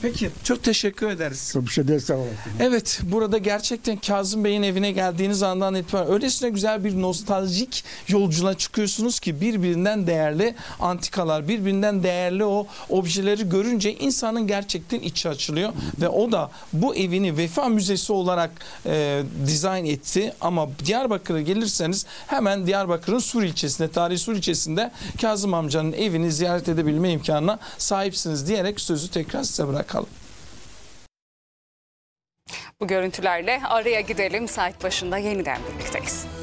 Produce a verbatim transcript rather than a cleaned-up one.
Peki, çok teşekkür ederiz. Çok bir şey değil, sağ olasın. Evet, burada gerçekten Kazım Bey'in evine geldiğiniz andan itibaren öylesine güzel bir nostaljik yolculuğa çıkıyorsunuz ki birbirinden değerli antikalar, birbirinden değerli o objeleri görünce insanın gerçekten içi açılıyor. Ve o da bu evini Vefa Müzesi olarak e, dizayn etti. Ama Diyarbakır'a gelirseniz hemen Diyarbakır'ın Sur ilçesinde, tarihi Sur ilçesinde Kazım amcanın evini ziyaret edebilme imkanına sahipsiniz diyerek sözü tekrar size bırakalım. Bu görüntülerle araya gidelim. Saat başında yeniden birlikteyiz.